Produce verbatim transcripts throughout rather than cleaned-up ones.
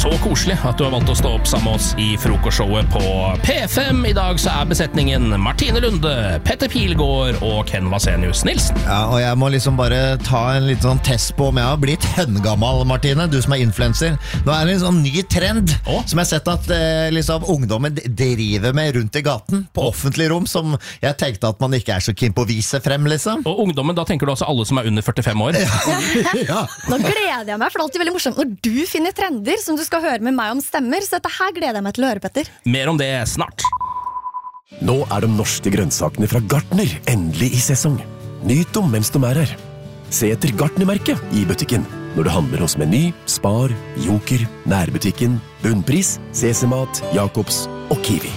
så koselig at du har valgt å stå opp sammen med oss i frokostshowet på P fem. I dag så er besetningen Martine Lunde, Petter Pilgaard og Ken Vasenius Nilsen. Ja, og jeg må liksom bare ta en litt sånn test på om jeg har blitt høngammal, Martine, du som er influencer. Nå er det en sånn ny trend oh. som jeg har sett at eh, liksom, ungdommen driver med rundt i gaten på offentlig rom, som jeg tenkte at man ikke er så keen på å vise frem, liksom. Og ungdommen, da tenker du altså alle som er under førtifem år? Ja. Nå gleder jeg meg, for det er alltid veldig morsomt når du finner trender som du skal høre med meg om stemmer, så dette her gleder jeg meg til å høre, Petter. Mer om det snart. Nå er de norske grønnsakene fra Gartner endelig i sesong. Nyt dem mens de er her. Se etter Gartner-merket i butikken når du handler hos Meny, Spar, Joker, Nærbutikken, Bunnpris, C C-mat, Jacobs og Kiwi.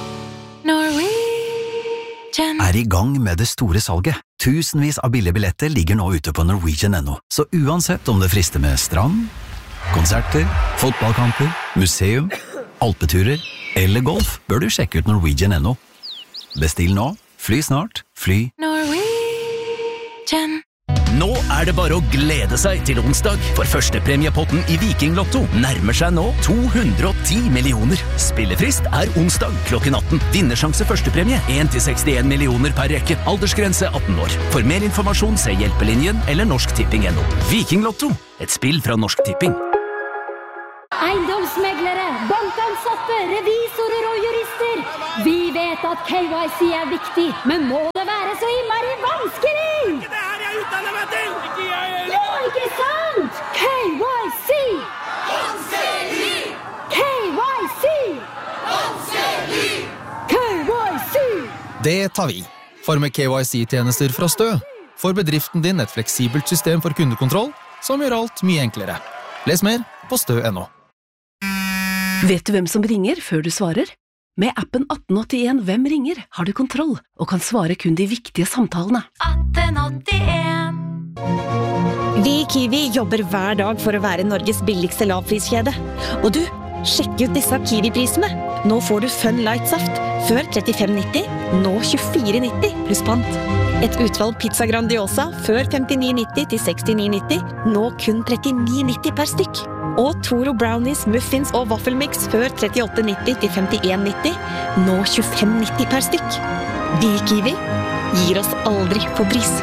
Er i gang med det store salget. Tusenvis av billige billetter ligger nå ute på Norwegian punkt no. Så uansett om det frister med strand, konserter, fotballkamper, museum, alpeturer eller golf, bør du sjekke ut Norwegian punkt no. Bestill nå, fly snart, fly Norwegian. Nå er det bare å glede seg til onsdag, for førstepremiepotten i Viking Lotto nærmer seg nå to hundre og ti millioner. Spillefrist er onsdag klokken atten. Vinnersjanse førstepremie en til sekstien millioner per rekke. Aldersgrense atten år. For mer informasjon se Hjelpelinjen eller Norsk Tipping punktum no. Viking Lotto, et spill fra Norsk Tipping. Eiendomsmeglere, bankansatte, revisorer og jurister. Vi vet at K Y C er viktig, men må det være så innmari vanskelig? Det her jeg utdanner meg til! Ikke jeg heller! Ja, ikke sant? K Y C! Vanskelig! K Y C! Vanskelig! K Y C! Det tar vi. For med K Y C-tjenester fra Stø får bedriften din et fleksibelt system for kundekontroll som gjør alt mye enklere. Les mer på stø punktum no. Vet du hvem som ringer før du svarer? Med appen atten åttien Hvem ringer har du kontroll og kan svare kun de viktige samtalene. atten åttien. Vi i Kiwi jobber hver dag for å være Norges billigste lavpriskjede. Og du, sjekk ut disse Kiwi-prisene. Nå får du Fun Light Saft før trettifem nitti, nå tjuefire nitti pluss pant. Et utvalg pizza Grandiosa før femtini nitti til sekstini nitti, nå kun trettini nitti per stykk. Og Toro Brownies, Muffins og Waffelmix før trettiåtte nitti til femtien nitti, nå tjuefem nitti per stykk. Vi i Kiwi gir oss aldri på pris.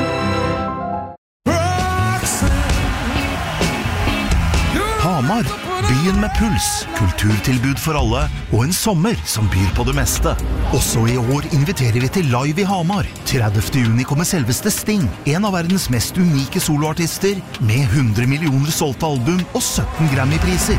Hamar, byen med puls, kulturtilbud for alle og en sommer som byr på det meste. Også i år inviterer vi til Live i Hamar. tredivte juni kommer selveste Sting, en av verdens mest unike soloartister, med hundre millioner solgte album og sytten Grammy-priser.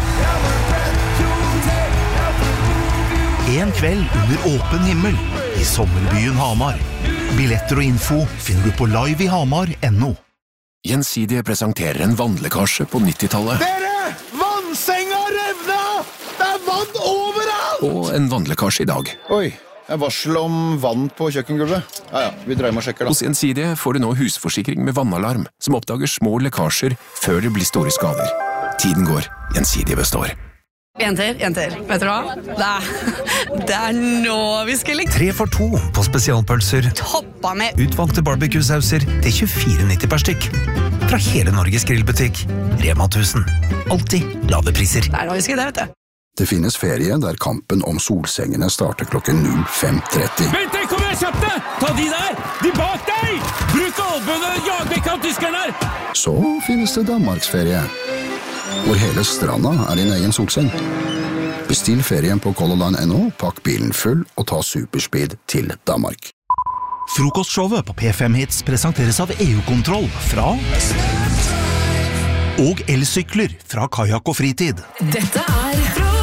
En kveld under åpen himmel i sommerbyen Hamar. Billetter og info finner du på live i hamar punktum no. Gjensidige presenterer en vannlekkasje på nittitallet. Dere! Vannsenga revna! Det er vann overalt! Og en vannlekkasje i dag. Oi, jeg varsel om vann på kjøkkengulvet. Ja, ja, vi dreier med og sjekker da. Hos Gjensidige får du nå husforsikring med vannalarm, som oppdager små lekkasjer før det blir store skader. Tiden går, Gjensidige består. Jenter, jenter, vet du hva? Det er, det er nå vi skal like. Tre for to på spesialpølser. Toppa med utvalgte barbecue-sauser til tjuefire nitti per stykk. Fra hele Norges grillbutikk. Rema tusen. Alltid lave priser. Det er nå vi skal det, vet du. Det finnes ferie der kampen om solsengene starter klokken null fem tretti. Vent, kom igjen, kjapt deg! Ta de der! De bak deg! Bruk albuen og jag vekk av tyskerne her! Så finnes det Danmarksferie, hvor hele stranda er din egen solseng. Bestill ferien på Color Line punktum no, pakk bilen full og ta superspeed til Danmark. Frokostshowet på P fem Hits presenteres av E U-kontroll fra og elsykler fra Kajak og Fritid. Dette er fra